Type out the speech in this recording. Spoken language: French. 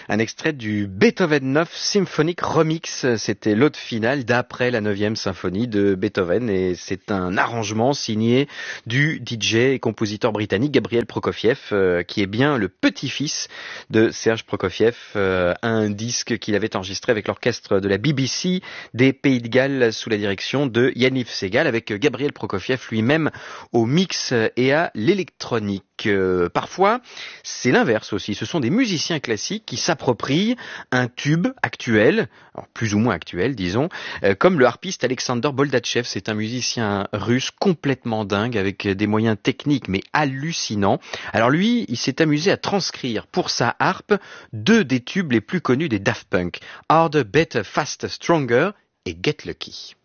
Un extrait du Beethoven 9 Symphonic Remix, c'était l'ode finale d'après la 9e symphonie de Beethoven et c'est un arrangement signé du DJ et compositeur britannique Gabriel Prokofiev, qui est bien le petit-fils de Serge Prokofiev, un disque qu'il avait enregistré avec l'orchestre de la BBC des Pays de Galles sous la direction de Yaniv Segal, avec Gabriel Prokofiev lui-même au mix et à l'électronique. Parfois, c'est l'inverse aussi. Ce sont des musiciens classiques qui s'approprient un tube actuel, alors plus ou moins actuel, disons, comme le harpiste Alexander Boldachev. C'est un musicien russe complètement dingue, avec des moyens techniques mais hallucinants. Alors lui, il s'est amusé à transcrire pour sa harpe deux des tubes les plus connus des Daft Punk, Harder, Better, Faster, Stronger et Get Lucky.